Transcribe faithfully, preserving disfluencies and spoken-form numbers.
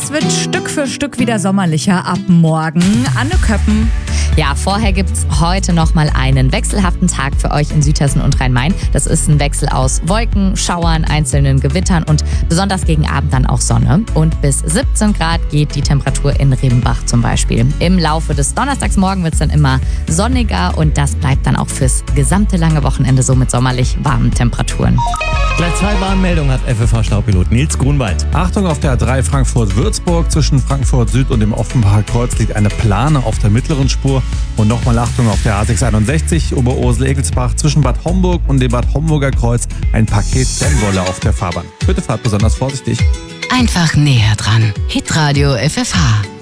Es wird Stück für Stück wieder sommerlicher ab morgen. Anne Köppen. Ja, vorher gibt's heute nochmal einen wechselhaften Tag für euch in Südhessen und Rhein-Main. Das ist ein Wechsel aus Wolken, Schauern, einzelnen Gewittern und besonders gegen Abend dann auch Sonne. Und bis siebzehn Grad geht die Temperatur in Rebenbach zum Beispiel. Im Laufe des Donnerstagsmorgen wird's dann immer sonniger und das bleibt dann auch fürs gesamte lange Wochenende so mit sommerlich warmen Temperaturen. Gleich zwei Warnmeldungen hat F F H-Staupilot Nils Grunwald. Achtung, auf der A drei Frankfurt-Würzburg zwischen Frankfurt Süd und dem Offenbacher Kreuz liegt eine Plane auf der mittleren Spur. Und nochmal Achtung, auf der A sechshunderteinundsechzig Oberursel-Egelsbach zwischen Bad Homburg und dem Bad Homburger Kreuz ein Paket Dämmwolle auf der Fahrbahn. Bitte fahrt besonders vorsichtig. Einfach näher dran. Hitradio F F H.